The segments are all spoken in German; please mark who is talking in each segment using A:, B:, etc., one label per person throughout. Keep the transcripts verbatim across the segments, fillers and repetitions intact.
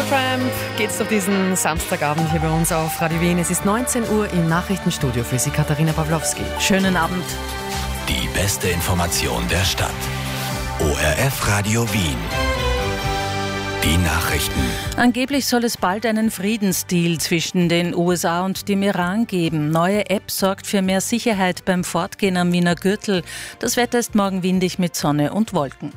A: Supertramp geht's durch diesen Samstagabend hier bei uns auf Radio Wien. Es ist neunzehn Uhr im Nachrichtenstudio für Sie, Katharina Pawlowski. Schönen Abend.
B: Die beste Information der Stadt. O R F Radio Wien. Die Nachrichten.
C: Angeblich soll es bald einen Friedensdeal zwischen den U S A und dem Iran geben. Neue App sorgt für mehr Sicherheit beim Fortgehen am Wiener Gürtel. Das Wetter ist morgen windig mit Sonne und Wolken.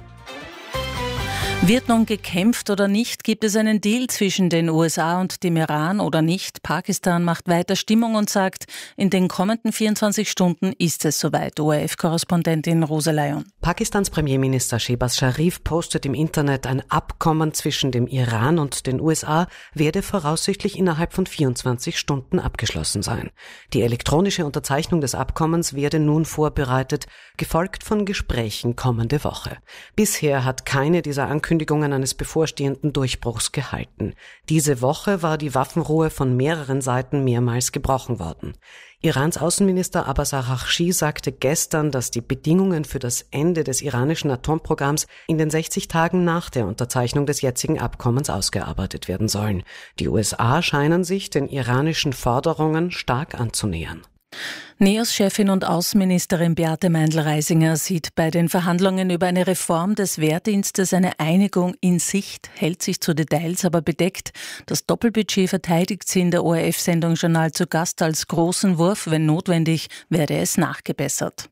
C: Wird nun gekämpft oder nicht? Gibt es einen Deal zwischen den U S A und dem Iran oder nicht? Pakistan macht weiter Stimmung und sagt, in den kommenden vierundzwanzig Stunden ist es soweit. O R F-Korrespondentin Rosa Leon.
D: Pakistans Premierminister Shehbaz Sharif postet im Internet, ein Abkommen zwischen dem Iran und den U S A werde voraussichtlich innerhalb von vierundzwanzig Stunden abgeschlossen sein. Die elektronische Unterzeichnung des Abkommens werde nun vorbereitet, gefolgt von Gesprächen kommende Woche. Bisher hat keine dieser Ankündigungen eines bevorstehenden Durchbruchs gehalten. Diese Woche war die Waffenruhe von mehreren Seiten mehrmals gebrochen worden. Irans Außenminister Abbas Araghchi sagte gestern, dass die Bedingungen für das Ende des iranischen Atomprogramms in den sechzig Tagen nach der Unterzeichnung des jetzigen Abkommens ausgearbeitet werden sollen. Die U S A scheinen sich den iranischen Forderungen stark anzunähern.
C: NEOS-Chefin und Außenministerin Beate Meindl-Reisinger sieht bei den Verhandlungen über eine Reform des Wehrdienstes eine Einigung in Sicht, hält sich zu Details aber bedeckt. Das Doppelbudget verteidigt sie in der O R F-Sendung Journal zu Gast als großen Wurf. Wenn notwendig, werde es nachgebessert.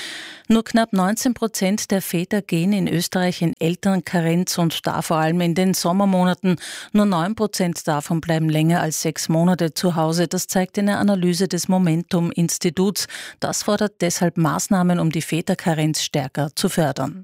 C: Nur knapp neunzehn Prozent der Väter gehen in Österreich in Elternkarenz und da vor allem in den Sommermonaten. Nur neun Prozent davon bleiben länger als sechs Monate zu Hause. Das zeigt eine Analyse des Momentum-Instituts. Das fordert deshalb Maßnahmen, um die Väterkarenz stärker zu fördern.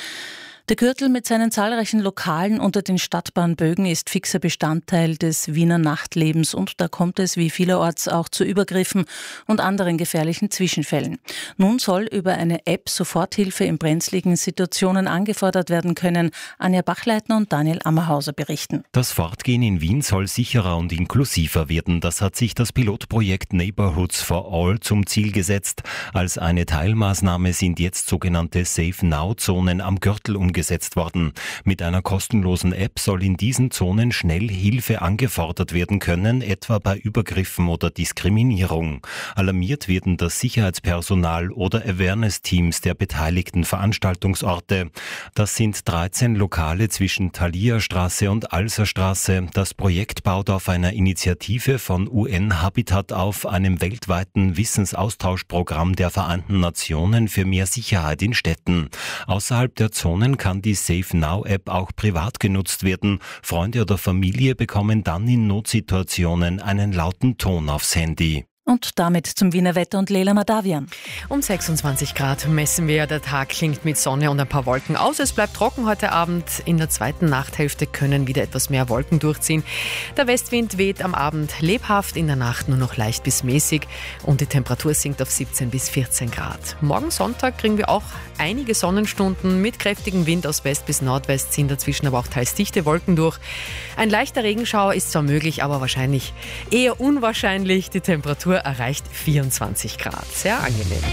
C: Der Gürtel mit seinen zahlreichen Lokalen unter den Stadtbahnbögen ist fixer Bestandteil des Wiener Nachtlebens und da kommt es wie vielerorts auch zu Übergriffen und anderen gefährlichen Zwischenfällen. Nun soll über eine App Soforthilfe in brenzligen Situationen angefordert werden können. Anja Bachleitner und Daniel Ammerhauser berichten.
E: Das Fortgehen in Wien soll sicherer und inklusiver werden. Das hat sich das Pilotprojekt Neighborhoods for All zum Ziel gesetzt. Als eine Teilmaßnahme sind jetzt sogenannte Safe-Now-Zonen am Gürtel umgesetzt. gesetzt worden. Mit einer kostenlosen App soll in diesen Zonen schnell Hilfe angefordert werden können, etwa bei Übergriffen oder Diskriminierung. Alarmiert werden das Sicherheitspersonal oder Awareness-Teams der beteiligten Veranstaltungsorte. Das sind dreizehn Lokale zwischen Thalia-Straße und Alserstraße. Das Projekt baut auf einer Initiative von U N-Habitat auf, einem weltweiten Wissensaustauschprogramm der Vereinten Nationen für mehr Sicherheit in Städten. Außerhalb der Zonen kann die Safe Now App auch privat genutzt werden. Freunde oder Familie bekommen dann in Notsituationen einen lauten Ton aufs Handy.
C: Und damit zum Wiener Wetter und Leila Madavian.
A: Um sechsundzwanzig Grad messen wir. Der Tag klingt mit Sonne und ein paar Wolken aus. Es bleibt trocken heute Abend. In der zweiten Nachthälfte können wieder etwas mehr Wolken durchziehen. Der Westwind weht am Abend lebhaft, in der Nacht nur noch leicht bis mäßig und die Temperatur sinkt auf siebzehn bis vierzehn Grad. Morgen Sonntag kriegen wir auch einige Sonnenstunden. Mit kräftigem Wind aus West bis Nordwest ziehen dazwischen aber auch teils dichte Wolken durch. Ein leichter Regenschauer ist zwar möglich, aber wahrscheinlich eher unwahrscheinlich. Die Temperatur erreicht vierundzwanzig Grad. Sehr angenehm.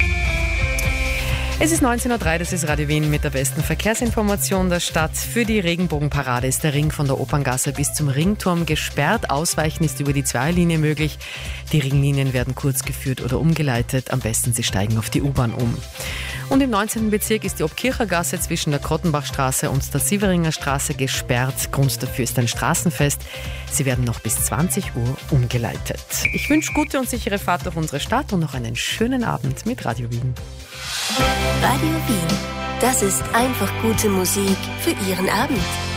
A: Es ist neunzehn Uhr drei, das ist Radio Wien mit der besten Verkehrsinformation der Stadt. Für die Regenbogenparade ist der Ring von der Operngasse bis zum Ringturm gesperrt. Ausweichen ist über die Zweierlinie möglich. Die Ringlinien werden kurz geführt oder umgeleitet. Am besten Sie steigen auf die U-Bahn um. Und im neunzehnten Bezirk ist die Obkirchergasse zwischen der Krottenbachstraße und der Sieveringer Straße gesperrt. Grund dafür ist ein Straßenfest. Sie werden noch bis zwanzig Uhr umgeleitet. Ich wünsche gute und sichere Fahrt durch unsere Stadt und noch einen schönen Abend mit Radio Wien.
F: Radio Wien, das ist einfach gute Musik für Ihren Abend.